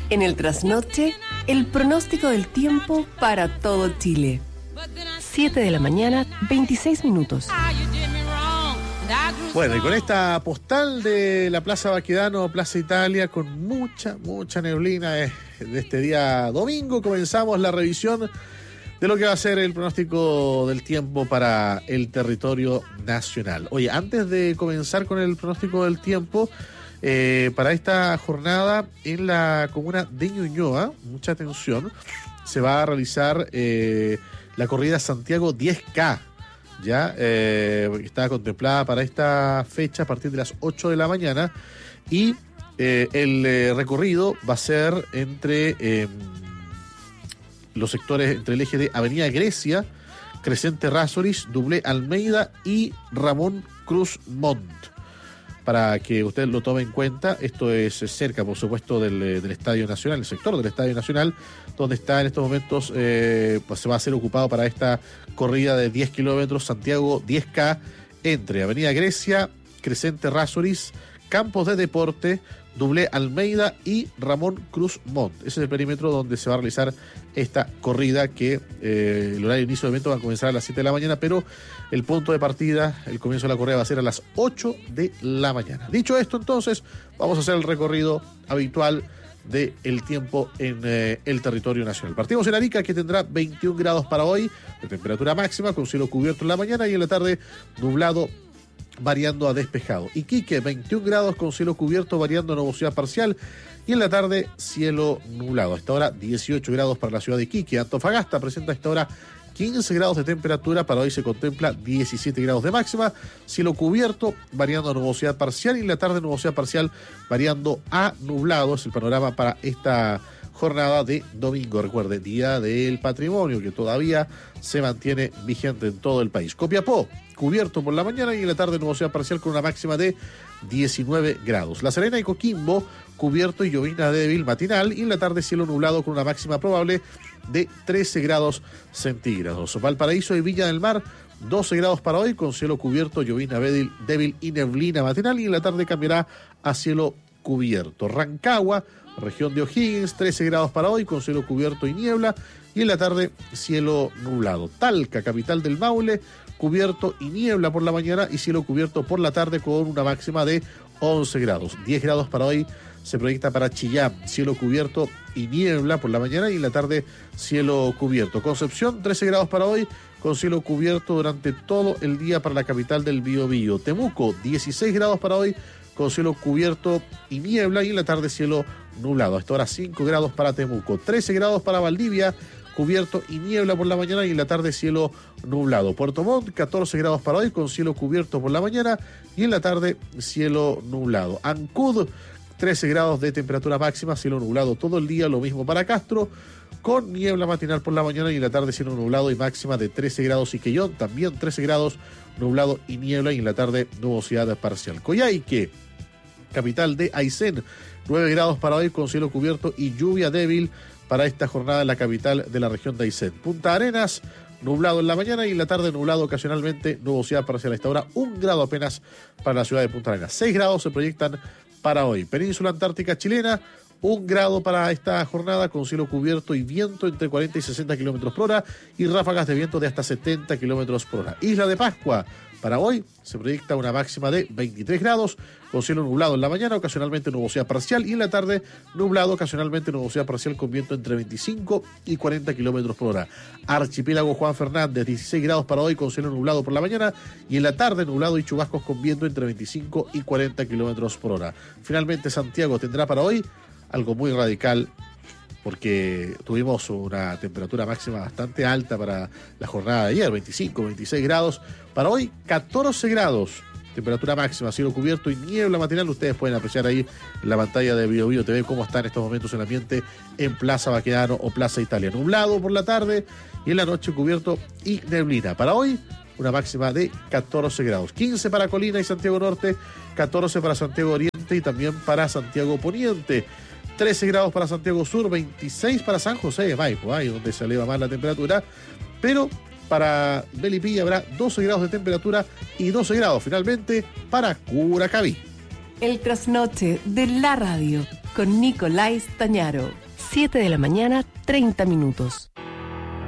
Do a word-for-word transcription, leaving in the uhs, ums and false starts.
En el trasnoche, el pronóstico del tiempo para todo Chile. siete de la mañana, veintiséis minutos. Bueno, y con esta postal de la Plaza Baquedano, Plaza Italia, con mucha, mucha neblina de, de este día domingo, comenzamos la revisión de lo que va a ser el pronóstico del tiempo para el territorio nacional. Oye, antes de comenzar con el pronóstico del tiempo, eh, para esta jornada en la comuna de Ñuñoa, mucha atención, se va a realizar eh, la corrida Santiago diez K. Ya eh, está contemplada para esta fecha a partir de las ocho de la mañana y eh, el eh, recorrido va a ser entre eh, los sectores, entre el eje de Avenida Grecia, Crescente Rásoris, Dublé Almeida y Ramón Cruz Montt. Para que usted lo tome en cuenta, esto es cerca, por supuesto, del, del Estadio Nacional, el sector del Estadio Nacional, donde está en estos momentos, eh, pues se va a ser ocupado para esta corrida de diez kilómetros, Santiago diez K, entre Avenida Grecia, Crescente Rásoris, Campos de Deporte, Dublé Almeida y Ramón Cruz Montt. Ese es el perímetro donde se va a realizar esta corrida que eh, el horario de inicio del evento va a comenzar a las siete de la mañana, pero el punto de partida, el comienzo de la corrida va a ser a las ocho de la mañana. Dicho esto, entonces, vamos a hacer el recorrido habitual del tiempo en eh, el territorio nacional. Partimos en Arica, que tendrá veintiún grados para hoy, de temperatura máxima, con cielo cubierto en la mañana y en la tarde nublado, variando a despejado. Iquique, veintiún grados con cielo cubierto, variando a nubosidad parcial, y en la tarde cielo nublado. A esta hora dieciocho grados para la ciudad de Iquique. Antofagasta presenta a esta hora quince grados de temperatura, para hoy se contempla diecisiete grados de máxima, cielo cubierto, variando a nubosidad parcial, y en la tarde nubosidad parcial, variando a nublado. Es el panorama para esta jornada de domingo. Recuerde, Día del Patrimonio, que todavía se mantiene vigente en todo el país. Copiapó, cubierto por la mañana y en la tarde nubosidad parcial con una máxima de diecinueve grados. La Serena y Coquimbo, cubierto y llovizna débil matinal, y en la tarde cielo nublado con una máxima probable de trece grados centígrados. Valparaíso y Viña del Mar, doce grados para hoy, con cielo cubierto, llovizna débil, débil y neblina matinal, y en la tarde cambiará a cielo cubierto. Rancagua, región de O'Higgins, trece grados para hoy, con cielo cubierto y niebla, y en la tarde cielo nublado. Talca, capital del Maule, cubierto y niebla por la mañana y cielo cubierto por la tarde con una máxima de once grados. diez grados para hoy se proyecta para Chillán, cielo cubierto y niebla por la mañana y en la tarde cielo cubierto. Concepción, trece grados para hoy, con cielo cubierto durante todo el día para la capital del Biobío. Temuco, dieciséis grados para hoy, con cielo cubierto y niebla, y en la tarde cielo nublado. Hasta ahora cinco grados para Temuco, trece grados para Valdivia, cubierto y niebla por la mañana y en la tarde cielo nublado. Puerto Montt, catorce grados para hoy, con cielo cubierto por la mañana y en la tarde cielo nublado. Ancud, trece grados de temperatura máxima, cielo nublado todo el día, lo mismo para Castro, con niebla matinal por la mañana y en la tarde cielo nublado y máxima de trece grados. Iquellón, también trece grados, nublado y niebla, y en la tarde nubosidad parcial. Coyhaique, capital de Aysén, nueve grados para hoy, con cielo cubierto y lluvia débil para esta jornada en la capital de la región de Aysén. Punta Arenas, nublado en la mañana y en la tarde nublado ocasionalmente, nubosidad parcial. A esta hora un grado apenas para la ciudad de Punta Arenas. seis grados se proyectan para hoy. Península Antártica chilena, un grado para esta jornada, con cielo cubierto y viento entre cuarenta y sesenta kilómetros por hora y ráfagas de viento de hasta setenta kilómetros por hora. Isla de Pascua, para hoy se proyecta una máxima de veintitrés grados, con cielo nublado en la mañana, ocasionalmente nubosidad parcial, y en la tarde nublado, ocasionalmente nubosidad parcial con viento entre veinticinco y cuarenta kilómetros por hora. Archipiélago Juan Fernández, dieciséis grados para hoy, con cielo nublado por la mañana, y en la tarde nublado y chubascos con viento entre veinticinco y cuarenta kilómetros por hora. Finalmente, Santiago tendrá para hoy algo muy radical, porque tuvimos una temperatura máxima bastante alta para la jornada de ayer, veinticinco, veintiséis grados. Para hoy, catorce grados, temperatura máxima, cielo cubierto y niebla matinal. Ustedes pueden apreciar ahí en la pantalla de Bio Bio T V cómo está en estos momentos el ambiente en Plaza Baquedano o Plaza Italia. Nublado por la tarde y en la noche cubierto y neblina. Para hoy, una máxima de catorce grados. quince para Colina y Santiago Norte, catorce para Santiago Oriente y también para Santiago Poniente. trece grados para Santiago Sur, veintiséis para San José de Maipo, ahí donde se eleva más la temperatura, pero para Melipilla habrá doce grados de temperatura y doce grados finalmente para Curacaví. El trasnoche de la radio. con Nicolás Tañaro. siete de la mañana, treinta minutos.